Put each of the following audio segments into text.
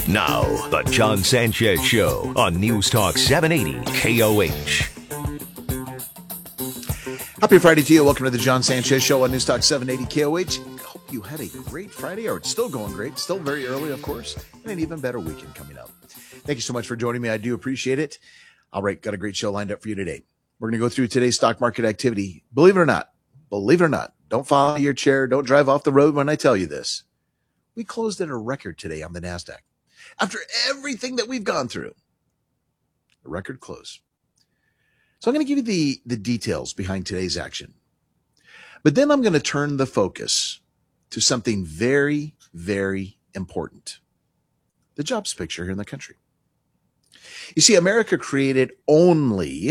Now, the John Sanchez Show on News Talk 780 KOH. Happy Friday to you. Welcome to the John Sanchez Show on News Talk 780 KOH. Hope you had a great Friday, or it's still going great. Still very early, of course, and an even better weekend coming up. Thank you so much for joining me. I do appreciate it. All right, got a great show lined up for you today. We're going to go through today's stock market activity. Believe it or not, don't fall out of your chair. Don't drive off the road when I tell you this. We closed at a record today on the NASDAQ. After everything that we've gone through, a record close. So I'm going to give you the details behind today's action. But then I'm going to turn the focus to something very, very important. The jobs picture here in the country. You see, America created only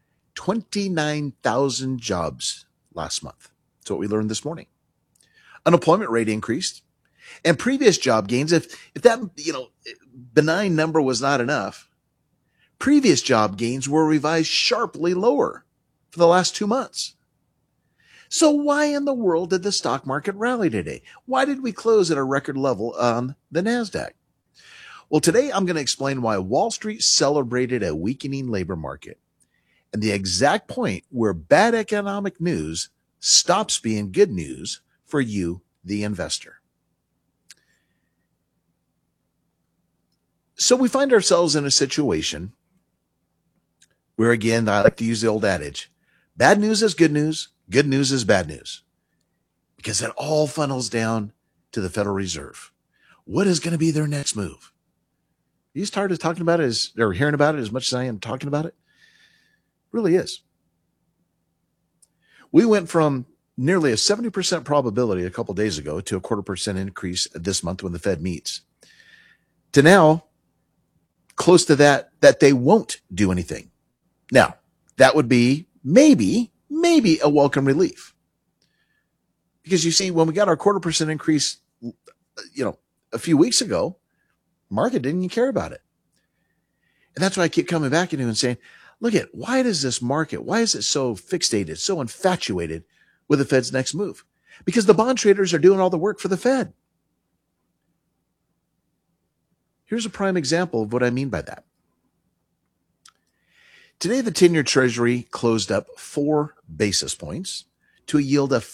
29,000 jobs last month. That's what we learned this morning. Unemployment rate increased. And previous job gains, if that, benign number was not enough, previous job gains were revised sharply lower for the last 2 months. So why in the world did the stock market rally today? Why did we close at a record level on the NASDAQ? Well, today I'm going to explain why Wall Street celebrated a weakening labor market and the exact point where bad economic news stops being good news for you, the investor. So we find ourselves in a situation where, again, I like to use the old adage, bad news is good news is bad news, because it all funnels down to the Federal Reserve. What is going to be their next move? Are you tired of talking about it or hearing about it as much as I am talking about it? It really is. We went from nearly a 70% probability a couple days ago to a 0.25% increase this month when the Fed meets, to now close to that they won't do anything. Now, that would be maybe a welcome relief. Because you see, when we got our 0.25% increase, a few weeks ago, market didn't even care about it. And that's why I keep coming back into and saying, look at, why is it so fixated, so infatuated with the Fed's next move? Because the bond traders are doing all the work for the Fed. Here's a prime example of what I mean by that. Today, the 10-year Treasury closed up 4 basis points to a yield of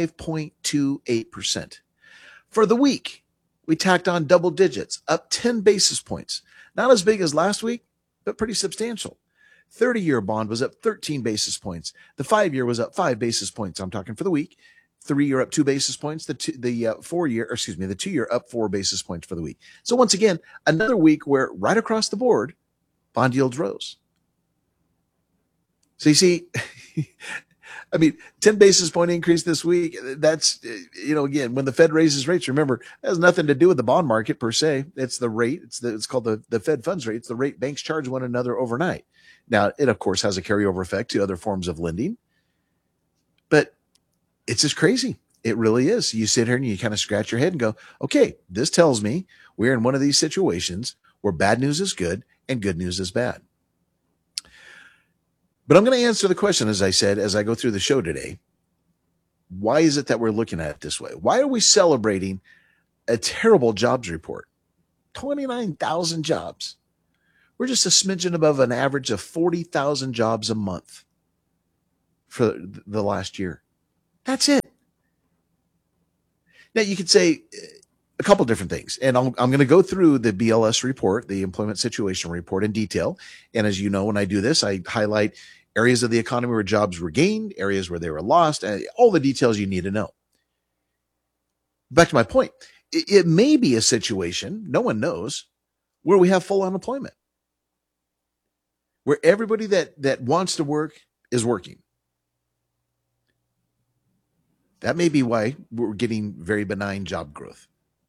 5.28%. For the week, we tacked on double digits, up 10 basis points. Not as big as last week, but pretty substantial. 30-year bond was up 13 basis points. The 5-year was up 5 basis points. I'm talking for the week. 3-year up 2 basis points. The 2-year up 4 basis points for the week. So once again, another week where right across the board, bond yields rose. So you see, 10 basis point increase this week. That's, again, when the Fed raises rates, remember, it has nothing to do with the bond market per se. It's the rate. It's called the Fed funds rate. It's the rate banks charge one another overnight. Now, it, of course, has a carryover effect to other forms of lending. But it's just crazy. It really is. You sit here and you kind of scratch your head and go, okay, this tells me we're in one of these situations where bad news is good and good news is bad. But I'm going to answer the question, as I said, as I go through the show today. Why is it that we're looking at it this way? Why are we celebrating a terrible jobs report? 29,000 jobs. We're just a smidgen above an average of 40,000 jobs a month for the last year. That's it. Now, you could say a couple different things, and I'm going to go through the BLS report, the Employment Situation Report, in detail. And as you know, when I do this, I highlight areas of the economy where jobs were gained, areas where they were lost, and all the details you need to know. Back to my point, it may be a situation, no one knows, where we have full unemployment, where everybody that wants to work is working. That may be why we're getting very benign job growth.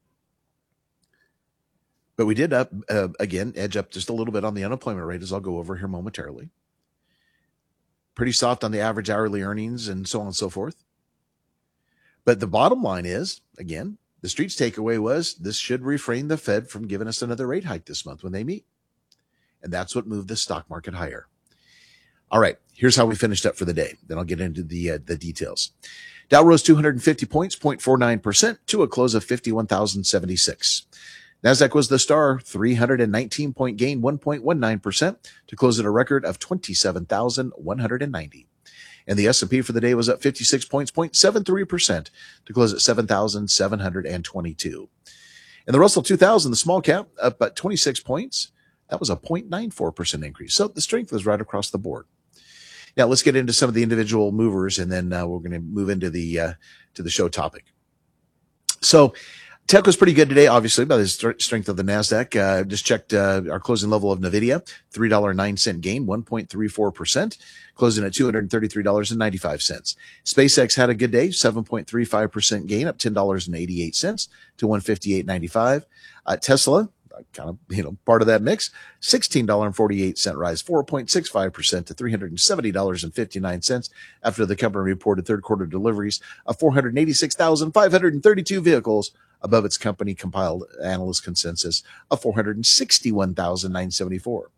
But we did edge up just a little bit on the unemployment rate, as I'll go over here momentarily. Pretty soft on the average hourly earnings and so on and so forth. But the bottom line is, again, the street's takeaway was this should refrain the Fed from giving us another rate hike this month when they meet. And that's what moved the stock market higher. All right, here's how we finished up for the day. Then I'll get into the details. Dow rose 250 points, 0.49%, to a close of 51,076. NASDAQ was the star, 319-point gain, 1.19% to close at a record of 27,190. And the S&P for the day was up 56 points, 0.73% to close at 7,722. And the Russell 2000, the small cap, up at 26 points. That was a 0.94% increase. So the strength was right across the board. Now let's get into some of the individual movers, and then we're going to move into the show topic. So tech was pretty good today, obviously, by the strength of the NASDAQ. Just checked our closing level of NVIDIA, $3.09 gain, 1.34%, closing at $233.95. SpaceX had a good day, 7.35% gain, up $10.88 to $158.95. Tesla, kind of, part of that mix, $16.48 rise, 4.65% to $370.59 after the company reported third quarter deliveries of 486,532 vehicles, above its company compiled analyst consensus of 461,974.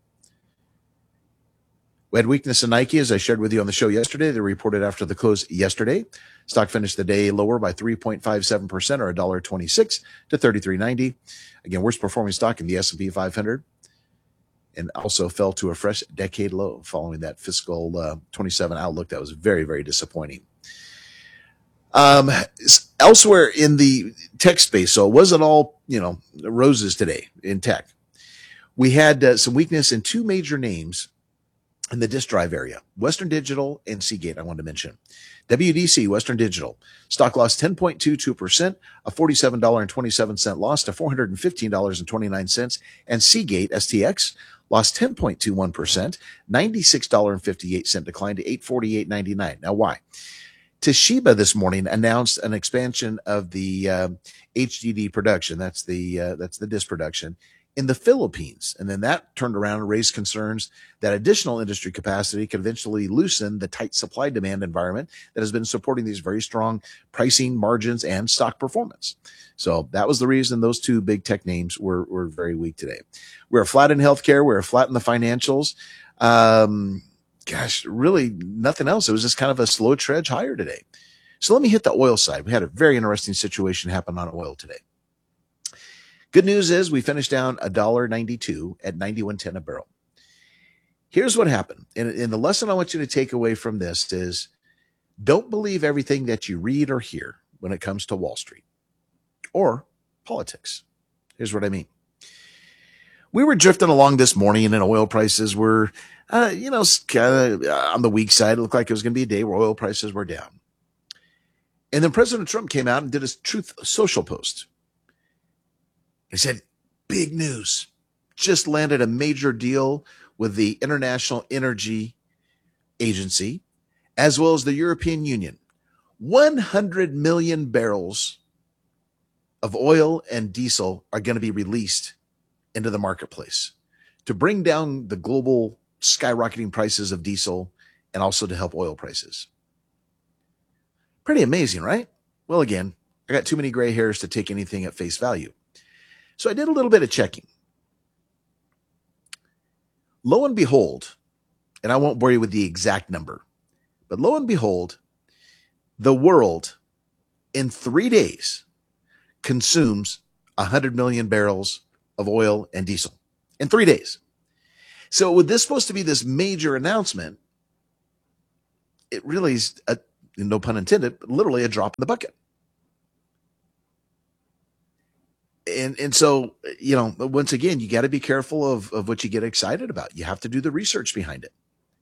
We had weakness in Nike, as I shared with you on the show yesterday. They reported after the close yesterday. Stock finished the day lower by 3.57% or $1.26 to $33.90. Again, worst performing stock in the S&P 500, and also fell to a fresh decade low following that fiscal 27 outlook that was very, very disappointing. Elsewhere in the tech space, so it wasn't all, roses today in tech. We had some weakness in two major names in the disk drive area, Western Digital and Seagate, I wanted to mention. WDC, Western Digital, stock lost 10.22%, a $47.27 loss to $415.29. And Seagate, STX, lost 10.21%, $96.58 decline to $848.99. Now, why? Toshiba this morning announced an expansion of the HDD production. That's the disk production in the Philippines. And then that turned around and raised concerns that additional industry capacity could eventually loosen the tight supply demand environment that has been supporting these very strong pricing margins and stock performance. So that was the reason those two big tech names were very weak today. We're flat in healthcare. We're flat in the financials. Really nothing else. It was just kind of a slow trudge higher today. So let me hit the oil side. We had a very interesting situation happen on oil today. Good news is we finished down $1.92 at 91.10 a barrel. Here's what happened. And the lesson I want you to take away from this is don't believe everything that you read or hear when it comes to Wall Street or politics. Here's what I mean. We were drifting along this morning and oil prices were, kind of on the weak side. It looked like it was going to be a day where oil prices were down. And then President Trump came out and did his Truth Social post. He said, big news, just landed a major deal with the International Energy Agency, as well as the European Union. 100 million barrels of oil and diesel are going to be released into the marketplace to bring down the global skyrocketing prices of diesel and also to help oil prices. Pretty amazing, right? Well, again, I got too many gray hairs to take anything at face value. So I did a little bit of checking. Lo and behold, and I won't bore you with the exact number, but lo and behold, the world in 3 days consumes 100 million barrels of oil and diesel in 3 days. So with this supposed to be this major announcement, it really is, no pun intended, but literally a drop in the bucket. And so, once again, you got to be careful of what you get excited about. You have to do the research behind it.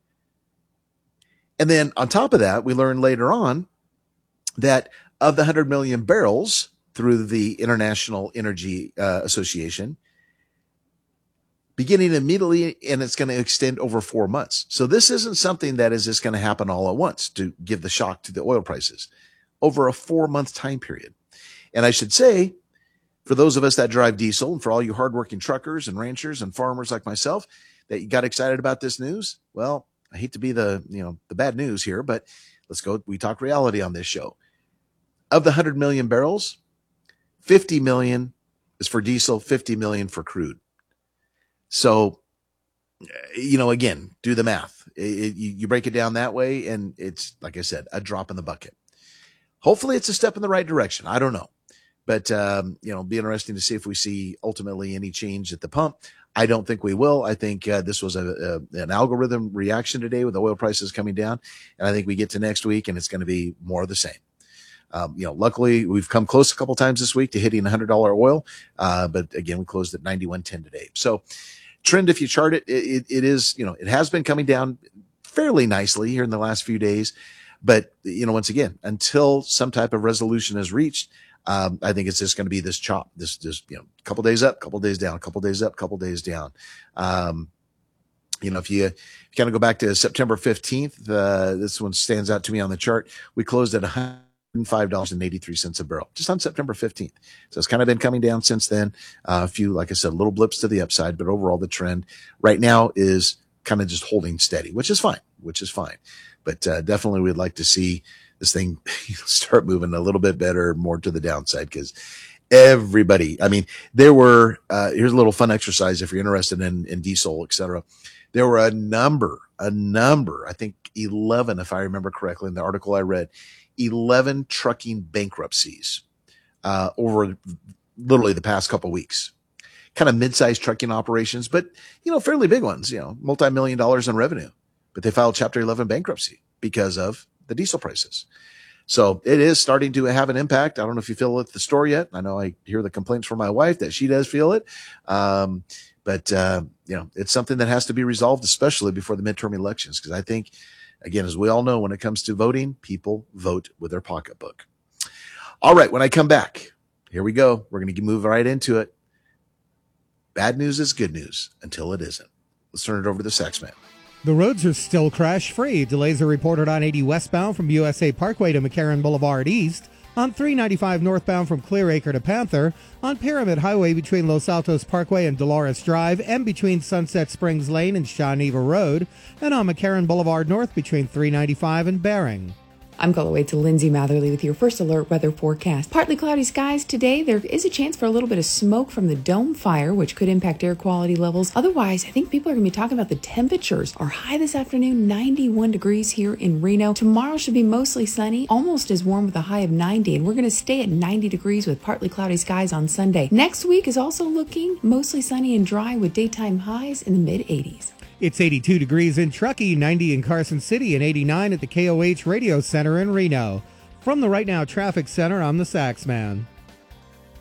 And then on top of that, we learned later on that of the 100 million barrels through the International Energy Association, beginning immediately, and it's going to extend over 4 months. So this isn't something that is just going to happen all at once to give the shock to the oil prices over a 4-month time period. And I should say, for those of us that drive diesel, and for all you hardworking truckers and ranchers and farmers like myself that you got excited about this news, well, I hate to be the bad news here, but let's go. We talk reality on this show. Of the 100 million barrels, 50 million is for diesel, 50 million for crude. So, again, do the math. You break it down that way, and it's, like I said, a drop in the bucket. Hopefully it's a step in the right direction. I don't know. But, be interesting to see if we see ultimately any change at the pump. I don't think we will. I think this was an algorithm reaction today with the oil prices coming down. And I think we get to next week and it's going to be more of the same. Luckily we've come close a couple times this week to hitting $100 oil. But again, we closed at 91.10 today. So trend, if you chart it, it is, it has been coming down fairly nicely here in the last few days. But, once again, until some type of resolution is reached, I think it's just going to be this chop, this just, couple days up, couple days down, couple days up, couple days down. If you kind of go back to September 15th, this one stands out to me on the chart. We closed at $105.83 a barrel just on September 15th. So it's kind of been coming down since then. A few, like I said, little blips to the upside, but overall the trend right now is kind of just holding steady, which is fine. But definitely we'd like to see this thing start moving a little bit better, more to the downside, because everybody, there were, here's a little fun exercise if you're interested in diesel, et cetera. There were a number, I think 11, if I remember correctly, in the article I read, 11 trucking bankruptcies over literally the past couple of weeks. Kind of mid-sized trucking operations, but, fairly big ones, multi-million dollars in revenue. But they filed Chapter 11 bankruptcy because of the diesel prices. So it is starting to have an impact. I don't know if you feel it at the store yet. I know I hear the complaints from my wife that she does feel it. But it's something that has to be resolved, especially before the midterm elections. Because I think, again, as we all know, when it comes to voting, people vote with their pocketbook. All right. When I come back, here we go. We're going to move right into it. Bad news is good news until it isn't. Let's turn it over to the Saxman. The roads are still crash-free. Delays are reported on 80 westbound from USA Parkway to McCarran Boulevard East, on 395 northbound from Clearacre to Panther, on Pyramid Highway between Los Altos Parkway and Dolores Drive, and between Sunset Springs Lane and Shawneva Road, and on McCarran Boulevard North between 395 and Bering. I'm calling away to Lindsay Matherly with your first alert weather forecast. Partly cloudy skies today. There is a chance for a little bit of smoke from the dome fire, which could impact air quality levels. Otherwise, I think people are going to be talking about the temperatures. Our high this afternoon, 91 degrees here in Reno. Tomorrow should be mostly sunny, almost as warm with a high of 90. And we're going to stay at 90 degrees with partly cloudy skies on Sunday. Next week is also looking mostly sunny and dry with daytime highs in the mid-80s. It's 82 degrees in Truckee, 90 in Carson City, and 89 at the KOH Radio Center in Reno. From the Right Now Traffic Center, I'm the Saxman.